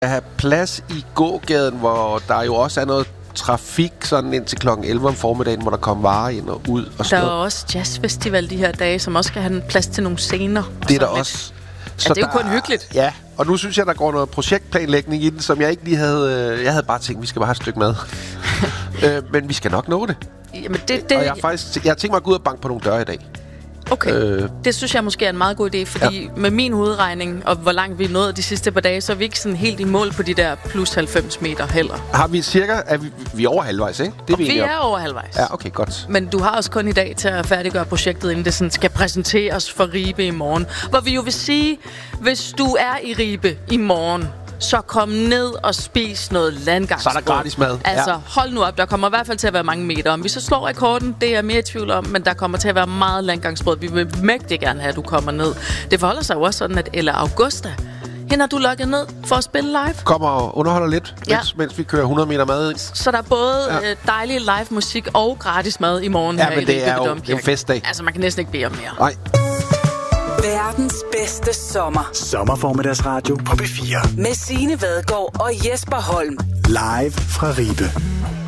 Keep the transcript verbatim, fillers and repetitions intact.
At have plads i gågaden, hvor der jo også er noget trafik sådan indtil klokken elleve om formiddagen, hvor der kommer varer ind og ud. Og der er også jazzfestival de her dage, som også skal have en plads til nogle scener. Det er der også. Så ja, det er jo kun der, hyggeligt. Ja, og nu synes jeg, der går noget projektplanlægning i den, som jeg ikke lige havde... Jeg havde bare tænkt, vi skal bare have et stykke med. øh, men vi skal nok nå det. Jamen det, det... Og jeg har faktisk... Jeg har tænkt mig at gå ud og banke på nogle døre i dag. Okay, øh, det synes jeg måske er en meget god idé, fordi ja. med min hovedregning, og hvor langt vi er nået de sidste par dage, så er vi ikke sådan helt i mål på de der plus halvfems meter heller. Har vi cirka... Er vi, vi er over halvvejs, ikke? Det er vi, vi er over halvvejs. Ja, okay, godt. Men du har også kun i dag til at færdiggøre projektet, inden det sådan skal præsenteres for Ribe i morgen. Hvor vi jo vil sige, hvis du er i Ribe i morgen, så kom ned og spis noget landgangsbrød. Så er der gratis mad. Altså, ja. hold nu op. Der kommer i hvert fald til at være mange meter. Om vi så slår rekorden, det er jeg mere i tvivl om, men der kommer til at være meget landgangsbrød. Vi vil mægtig gerne have, at du kommer ned. Det forholder sig jo også sådan, at Ella Augusta, hende har du lukket ned for at spille live. Kommer og underholder lidt, ja. mens, mens vi kører hundrede meter mad. Så der er både ja. dejlig live musik og gratis mad i morgen ja, her men i det er jo Domkirke. en festdag. Altså, man kan næsten ikke bede om mere. Nej. Verdens bedste sommer. Sommerformiddagsradio på B fire. Med Signe Vadgaard og Jesper Holm. Live fra Ribe.